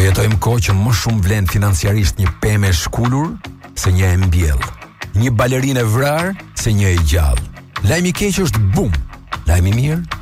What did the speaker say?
jetojmë kohë që më shumë vlen financiarisht një pemë e shkullur se një e mbjell. Një balerinë e vrarë se një e gjallë. Lajmi i keq është bum. Lajmi i mirë